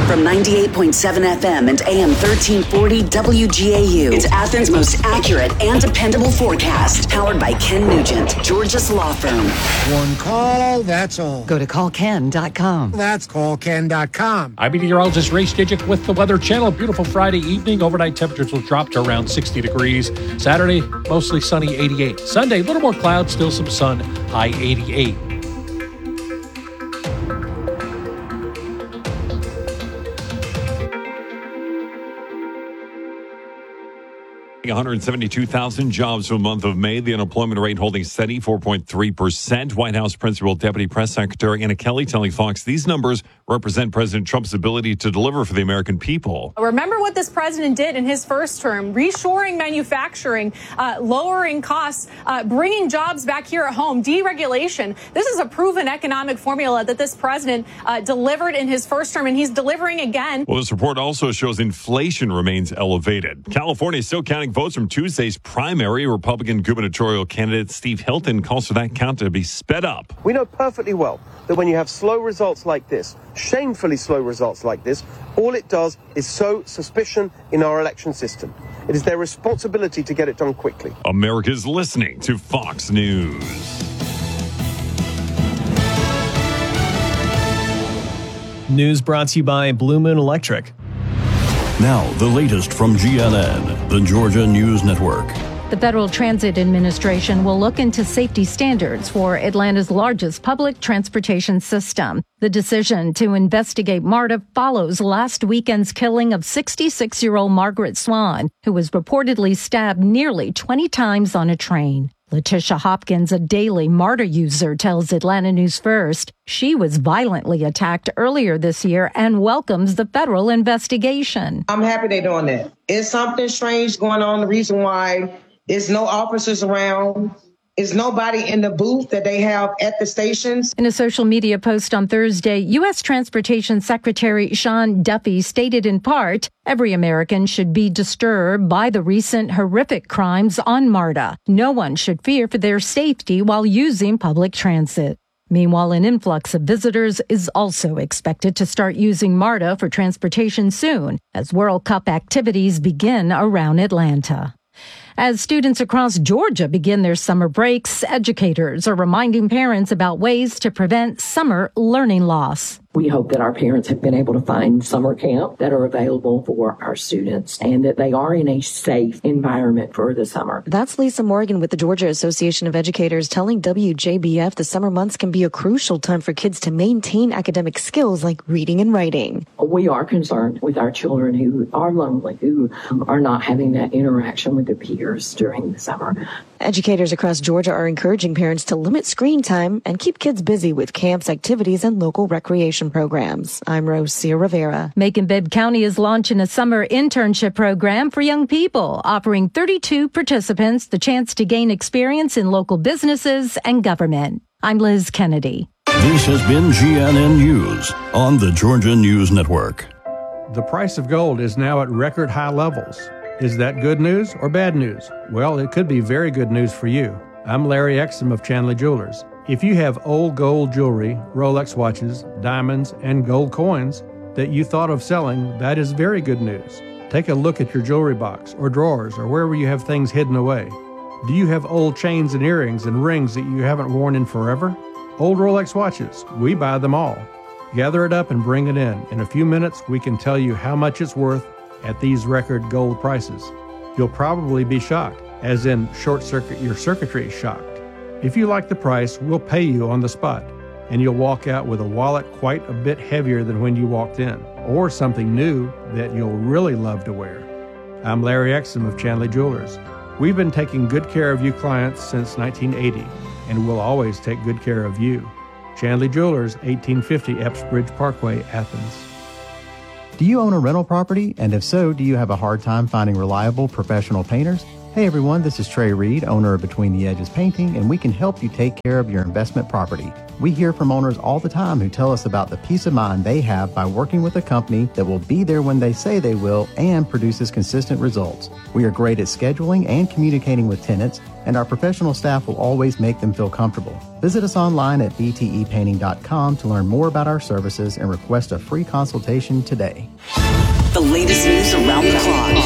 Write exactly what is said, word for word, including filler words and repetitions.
From ninety-eight point seven F M and A M thirteen forty W G A U. It's Athens' most accurate and dependable forecast. Powered by Ken Nugent, Georgia's law firm. One call, that's all. Go to call ken dot com. That's call ken dot com. I'm meteorologist Ray Stidgick with the Weather Channel. Beautiful Friday evening. Overnight temperatures will drop to around sixty degrees. Saturday, mostly sunny, eighty-eight. Sunday, a little more clouds, still some sun, high eighty-eight. one hundred seventy-two thousand jobs for the month of May. The unemployment rate holding steady, four point three percent. White House Principal Deputy Press Secretary Anna Kelly telling Fox these numbers represent President Trump's ability to deliver for the American people. Remember what this president did in his first term, reshoring manufacturing, uh, lowering costs, uh, bringing jobs back here at home, deregulation. This is a proven economic formula that this president uh, delivered in his first term, and he's delivering again. Well, this report also shows inflation remains elevated. California is still counting votes from Tuesday's primary. Republican gubernatorial candidate Steve Hilton calls for that count to be sped up. We know perfectly well that when you have slow results like this, shamefully slow results like this, all it does is sow suspicion in our election system. It is their responsibility to get it done quickly. America's listening to Fox News. News brought to you by Blue Moon Electric. Now, the latest from G N N, the Georgia News Network. The Federal Transit Administration will look into safety standards for Atlanta's largest public transportation system. The decision to investigate MARTA follows last weekend's killing of sixty-six-year-old Margaret Swan, who was reportedly stabbed nearly twenty times on a train. Letitia Hopkins, a daily MARTA user, tells Atlanta News First she was violently attacked earlier this year and welcomes the federal investigation. I'm happy they're doing that. It's something strange going on. The reason why there's no officers around. Is nobody in the booth that they have at the stations. In a social media post on Thursday, U S Transportation Secretary Sean Duffy stated in part, every American should be disturbed by the recent horrific crimes on MARTA. No one should fear for their safety while using public transit. Meanwhile, an influx of visitors is also expected to start using MARTA for transportation soon, as World Cup activities begin around Atlanta. As students across Georgia begin their summer breaks, educators are reminding parents about ways to prevent summer learning loss. We hope that our parents have been able to find summer camp that are available for our students and that they are in a safe environment for the summer. That's Lisa Morgan with the Georgia Association of Educators telling W J B F the summer months can be a crucial time for kids to maintain academic skills like reading and writing. We are concerned with our children who are lonely, who are not having that interaction with their peers during the summer. Educators across Georgia are encouraging parents to limit screen time and keep kids busy with camps, activities, and local recreation programs. I'm Rosia Rivera. Macon-Bibb County is launching a summer internship program for young people, offering thirty-two participants the chance to gain experience in local businesses and government. I'm Liz Kennedy. This has been G N N News on the Georgia News Network. The price of gold is now at record high levels. Is that good news or bad news? Well, it could be very good news for you. I'm Larry Exum of Chandler Jewelers. If you have old gold jewelry, Rolex watches, diamonds, and gold coins that you thought of selling, that is very good news. Take a look at your jewelry box or drawers or wherever you have things hidden away. Do you have old chains and earrings and rings that you haven't worn in forever? Old Rolex watches, we buy them all. Gather it up and bring it in. In a few minutes, we can tell you how much it's worth at these record gold prices. You'll probably be shocked, as in short circuit your circuitry shocked. If you like the price, we'll pay you on the spot, and you'll walk out with a wallet quite a bit heavier than when you walked in, or something new that you'll really love to wear. I'm Larry Exum of Chandler Jewelers. We've been taking good care of you clients since nineteen eighty, and we'll always take good care of you. Chandler Jewelers, eighteen fifty Epps Bridge Parkway, Athens. Do you own a rental property? And if so, do you have a hard time finding reliable professional painters? Hey everyone, this is Trey Reed, owner of Between the Edges Painting, and we can help you take care of your investment property. We hear from owners all the time who tell us about the peace of mind they have by working with a company that will be there when they say they will and produces consistent results. We are great at scheduling and communicating with tenants, and our professional staff will always make them feel comfortable. Visit us online at b t e painting dot com to learn more about our services and request a free consultation today. The latest news around the clock.